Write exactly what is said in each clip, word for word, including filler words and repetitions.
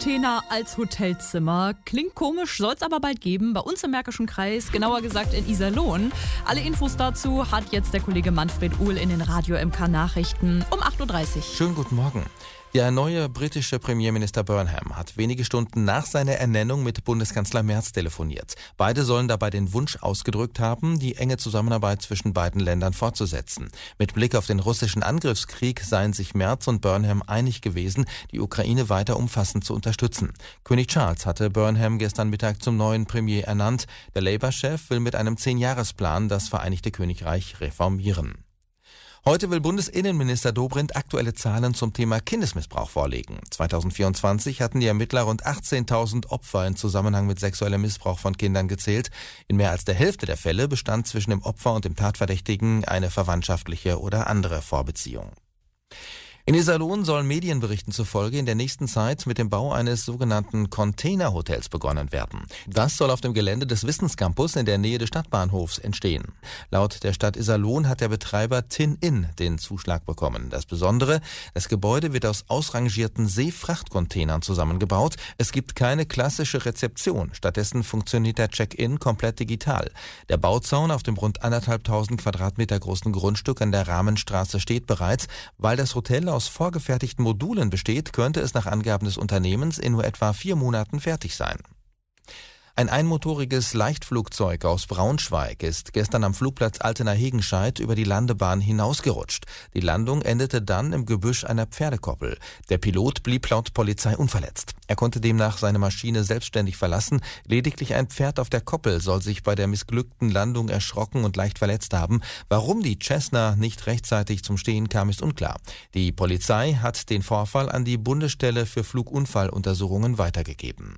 Frachtcontainer als Hotelzimmer. Klingt komisch, soll es aber bald geben. Bei uns im Märkischen Kreis, genauer gesagt in Iserlohn. Alle Infos dazu hat jetzt der Kollege Manfred Uhl in den Radio M K Nachrichten um acht Uhr dreißig. Schönen guten Morgen. Der neue britische Premierminister Burnham hat wenige Stunden nach seiner Ernennung mit Bundeskanzler Merz telefoniert. Beide sollen dabei den Wunsch ausgedrückt haben, die enge Zusammenarbeit zwischen beiden Ländern fortzusetzen. Mit Blick auf den russischen Angriffskrieg seien sich Merz und Burnham einig gewesen, die Ukraine weiter umfassend zu unterstützen. König Charles hatte Burnham gestern Mittag zum neuen Premier ernannt. Der Labour-Chef will mit einem Zehn-Jahres-Plan das Vereinigte Königreich reformieren. Heute will Bundesinnenminister Dobrindt aktuelle Zahlen zum Thema Kindesmissbrauch vorlegen. zweitausendvierundzwanzig hatten die Ermittler rund achtzehntausend Opfer im Zusammenhang mit sexuellem Missbrauch von Kindern gezählt. In mehr als der Hälfte der Fälle bestand zwischen dem Opfer und dem Tatverdächtigen eine verwandtschaftliche oder andere Vorbeziehung. In Iserlohn soll Medienberichten zufolge in der nächsten Zeit mit dem Bau eines sogenannten Containerhotels begonnen werden. Das soll auf dem Gelände des Wissenscampus in der Nähe des Stadtbahnhofs entstehen. Laut der Stadt Iserlohn hat der Betreiber Tin-In den Zuschlag bekommen. Das Besondere, das Gebäude wird aus ausrangierten Seefrachtcontainern zusammengebaut. Es gibt keine klassische Rezeption. Stattdessen funktioniert der Check-in komplett digital. Der Bauzaun auf dem rund anderthalbtausend Quadratmeter großen Grundstück an der Rahmenstraße steht bereits. Weil das Hotel aus vorgefertigten Modulen besteht, könnte es nach Angaben des Unternehmens in nur etwa vier Monaten fertig sein. Ein einmotoriges Leichtflugzeug aus Braunschweig ist gestern am Flugplatz Altena-Hegenscheid über die Landebahn hinausgerutscht. Die Landung endete dann im Gebüsch einer Pferdekoppel. Der Pilot blieb laut Polizei unverletzt. Er konnte demnach seine Maschine selbstständig verlassen. Lediglich ein Pferd auf der Koppel soll sich bei der missglückten Landung erschrocken und leicht verletzt haben. Warum die Cessna nicht rechtzeitig zum Stehen kam, ist unklar. Die Polizei hat den Vorfall an die Bundesstelle für Flugunfalluntersuchungen weitergegeben.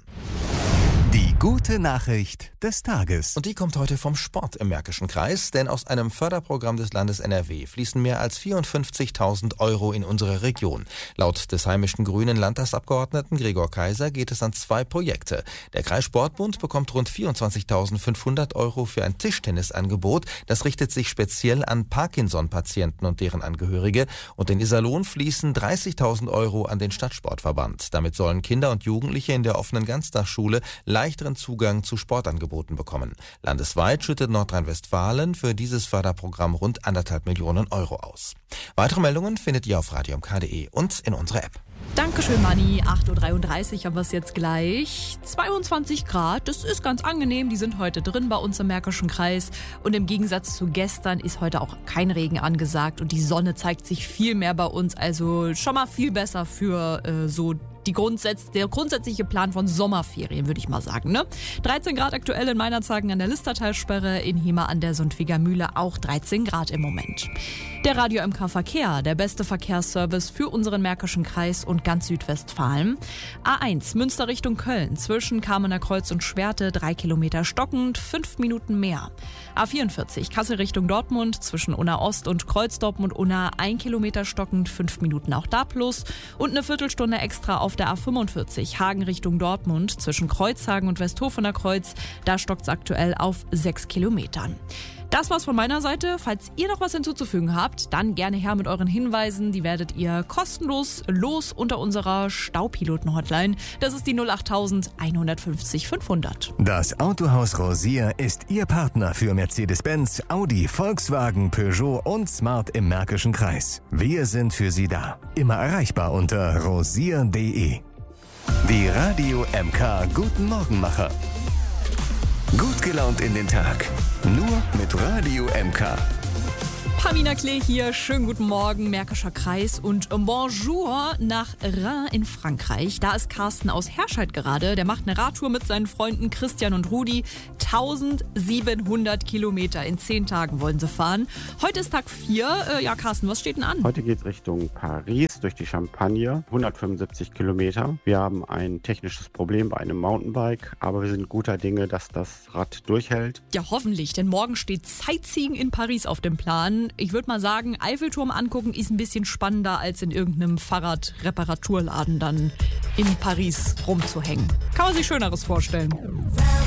Die gute Nachricht des Tages. Und die kommt heute vom Sport im Märkischen Kreis, denn aus einem Förderprogramm des Landes N R W fließen mehr als vierundfünfzigtausend Euro in unsere Region. Laut des heimischen grünen Landtagsabgeordneten Gregor Kaiser geht es an zwei Projekte. Der Kreissportbund bekommt rund vierundzwanzigtausendfünfhundert Euro für ein Tischtennisangebot. Das richtet sich speziell an Parkinson-Patienten und deren Angehörige. Und in Iserlohn fließen dreißigtausend Euro an den Stadtsportverband. Damit sollen Kinder und Jugendliche in der offenen Ganztagsschule leichteren Zugang zu Sportangeboten bekommen. Landesweit schüttet Nordrhein-Westfalen für dieses Förderprogramm rund anderthalb Millionen Euro aus. Weitere Meldungen findet ihr auf radio m k punkt de und in unserer App. Dankeschön, Manni. acht Uhr dreiunddreißig haben wir es jetzt gleich. zweiundzwanzig Grad, das ist ganz angenehm. Die sind heute drin bei uns im Märkischen Kreis. Und im Gegensatz zu gestern ist heute auch kein Regen angesagt. Und die Sonne zeigt sich viel mehr bei uns. Also schon mal viel besser für äh, so die Grundsätze, der grundsätzliche Plan von Sommerferien, würde ich mal sagen. Ne? dreizehn Grad aktuell in Meinerzhagen an der Listertalsperre, in Hima an der Sundwiger Mühle auch dreizehn Grad im Moment. Der Radio M K Verkehr, der beste Verkehrsservice für unseren Märkischen Kreis und ganz Südwestfalen. A eins, Münster Richtung Köln, zwischen Kamener Kreuz und Schwerte, drei Kilometer stockend, fünf Minuten mehr. A vierundvierzig, Kassel Richtung Dortmund, zwischen Unna Ost und Kreuzdortmund Unna, ein Kilometer stockend, fünf Minuten auch da plus. Und eine Viertelstunde extra auf der A fünfundvierzig, Hagen Richtung Dortmund, zwischen Kreuzhagen und Westhofener Kreuz, da stockt es aktuell auf sechs Kilometern. Das war's von meiner Seite. Falls ihr noch was hinzuzufügen habt, dann gerne her mit euren Hinweisen. Die werdet ihr kostenlos los unter unserer Staupiloten-Hotline. Das ist die null achttausend einhundertfünfzig fünfhundert. Das Autohaus Rosier ist Ihr Partner für Mercedes-Benz, Audi, Volkswagen, Peugeot und Smart im Märkischen Kreis. Wir sind für Sie da. Immer erreichbar unter rosier punkt de. Die Radio M K Guten Morgenmacher. Gut gelaunt in den Tag. Nur mit Radio M K. Pamina Klee hier, schönen guten Morgen, Märkischer Kreis und Bonjour nach Reims in Frankreich. Da ist Carsten aus Herscheid gerade, der macht eine Radtour mit seinen Freunden Christian und Rudi. tausendsiebenhundert Kilometer in zehn Tagen wollen sie fahren. Heute ist Tag vier. Äh, ja, Carsten, was steht denn an? Heute geht es Richtung Paris durch die Champagne, hundertfünfundsiebzig Kilometer. Wir haben ein technisches Problem bei einem Mountainbike, aber wir sind guter Dinge, dass das Rad durchhält. Ja, hoffentlich, denn morgen steht Sightseeing in Paris auf dem Plan. Ich würde mal sagen, Eiffelturm angucken ist ein bisschen spannender, als in irgendeinem Fahrradreparaturladen dann in Paris rumzuhängen. Kann man sich Schöneres vorstellen.